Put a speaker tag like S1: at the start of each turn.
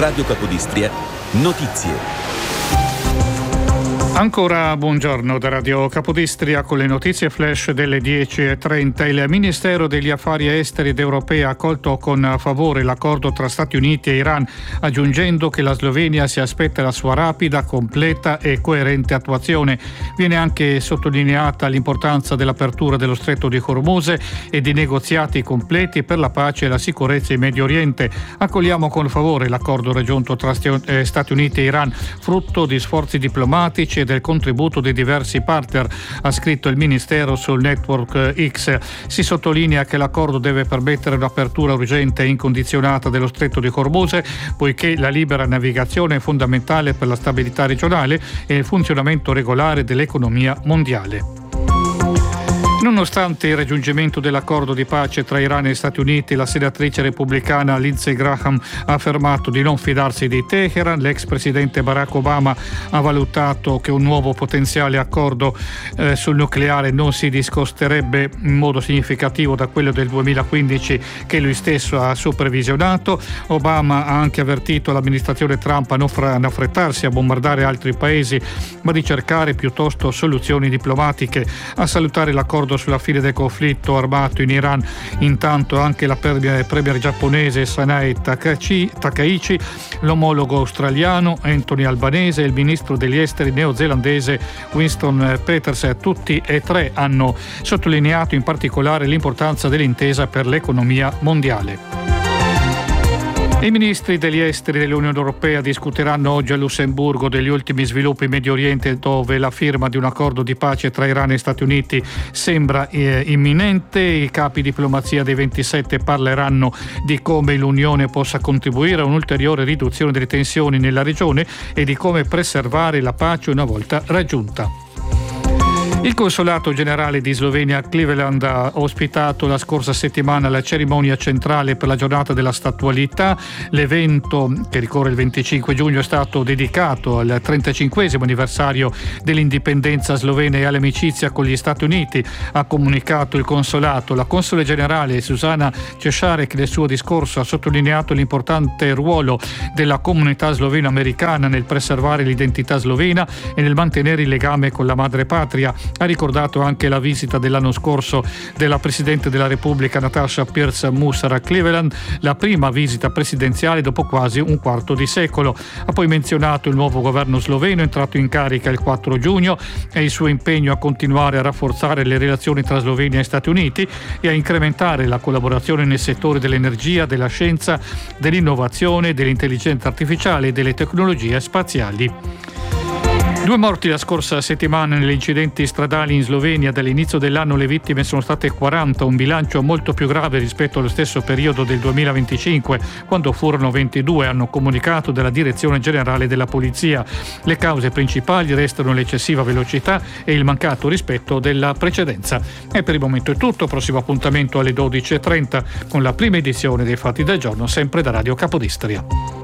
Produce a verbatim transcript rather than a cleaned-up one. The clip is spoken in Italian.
S1: Radio Capodistria, notizie.
S2: Ancora buongiorno da Radio Capodistria con le notizie flash delle dieci e trenta. Il Ministero degli Affari Esteri ed Europei ha accolto con favore l'accordo tra Stati Uniti e Iran, aggiungendo che la Slovenia si aspetta la sua rapida, completa e coerente attuazione. Viene anche sottolineata l'importanza dell'apertura dello Stretto di Hormuz e di negoziati completi per la pace e la sicurezza in Medio Oriente. Accogliamo con favore l'accordo raggiunto tra Stati Uniti e Iran, frutto di sforzi diplomatici del contributo di diversi partner, ha scritto il Ministero sul network X. Si sottolinea che l'accordo deve permettere un'apertura urgente e incondizionata dello Stretto di Hormuz, poiché la libera navigazione è fondamentale per la stabilità regionale e il funzionamento regolare dell'economia mondiale. Nonostante il raggiungimento dell'accordo di pace tra Iran e Stati Uniti, la senatrice repubblicana Lindsey Graham ha affermato di non fidarsi di Teheran. L'ex presidente Barack Obama ha valutato che un nuovo potenziale accordo eh, sul nucleare non si discosterebbe in modo significativo da quello del duemilaquindici che lui stesso ha supervisionato. Obama ha anche avvertito l'amministrazione Trump a non affrettarsi a bombardare altri paesi, ma di cercare piuttosto soluzioni diplomatiche. A salutare l'accordo sulla fine del conflitto armato in Iran, intanto anche la premier, premier giapponese Sanae Takaichi, l'omologo australiano Anthony Albanese e il ministro degli esteri neozelandese Winston Peters. Tutti e tre hanno sottolineato in particolare l'importanza dell'intesa per l'economia mondiale. I ministri degli esteri dell'Unione Europea discuteranno oggi a Lussemburgo degli ultimi sviluppi in Medio Oriente, dove la firma di un accordo di pace tra Iran e Stati Uniti sembra eh, imminente. I capi diplomazia dei ventisette parleranno di come l'Unione possa contribuire a un'ulteriore riduzione delle tensioni nella regione e di come preservare la pace una volta raggiunta. Il consolato generale di Slovenia a Cleveland ha ospitato la scorsa settimana la cerimonia centrale per la giornata della statualità. L'evento, che ricorre il venticinque giugno, è stato dedicato al trentacinquesimo anniversario dell'indipendenza slovena e all'amicizia con gli Stati Uniti, ha comunicato il consolato. La console generale Susana Cesarek nel suo discorso ha sottolineato l'importante ruolo della comunità sloveno-americana nel preservare l'identità slovena e nel mantenere il legame con la madrepatria. Ha ricordato anche la visita dell'anno scorso della Presidente della Repubblica Natasha Pirc Musar a Cleveland, la prima visita presidenziale dopo quasi un quarto di secolo. Ha poi menzionato il nuovo governo sloveno entrato in carica il quattro giugno e il suo impegno a continuare a rafforzare le relazioni tra Slovenia e Stati Uniti e a incrementare la collaborazione nel settore dell'energia, della scienza, dell'innovazione, dell'intelligenza artificiale e delle tecnologie spaziali. Due morti la scorsa settimana negli incidenti stradali in Slovenia. Dall'inizio dell'anno le vittime sono state quaranta, un bilancio molto più grave rispetto allo stesso periodo del duemilaventicinque, quando furono ventidue, hanno comunicato dalla Direzione Generale della Polizia. Le cause principali restano l'eccessiva velocità e il mancato rispetto della precedenza. E per il momento è tutto, prossimo appuntamento alle dodici e trenta con la prima edizione dei Fatti del Giorno, sempre da Radio Capodistria.